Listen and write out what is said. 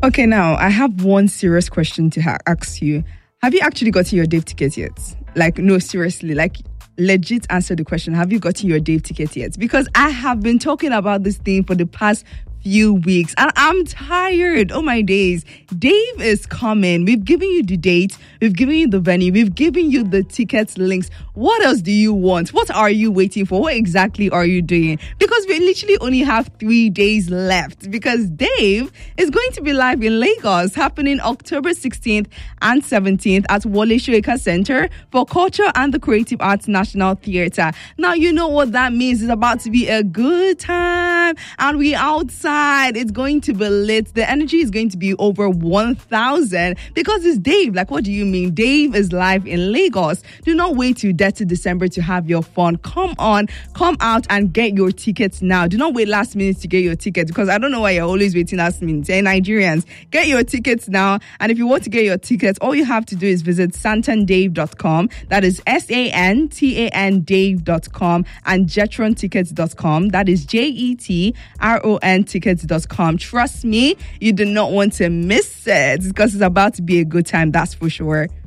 Okay, now I have one serious question to ask you. Have you actually gotten your Dave ticket yet? Like, no, seriously, like legit answer the question. Have you gotten your Dave ticket yet? Because I have been talking about this thing for the past few weeks and I'm tired. Oh my days. Dave is coming. We've given you the date. We've given you the venue. We've given you the ticket links. What else do you want? What are you waiting for? What exactly are you doing? Because we literally only have 3 days left because Dave is going to be live in Lagos happening October 16th and 17th at Wole Soyinka Center for Culture and the Creative Arts National Theatre. Now, you know what that means. It's about to be a good time and we outside. It's going to be lit. The energy is going to be over 1,000 because it's Dave. Like, what do you mean? Dave is live in Lagos. Do not wait till 30 December to have your fun. Come on, come out and get your tickets now. Do not wait last minute to get your tickets because I don't know why you're always waiting last minute. Hey, Nigerians, get your tickets now. And if you want to get your tickets, all you have to do is visit santandave.com. That is SANTAN Dave.com and jetrontickets.com. That is JETRON tickets.com. Trust me, you do not want to miss it because it's about to be a good time, that's for sure.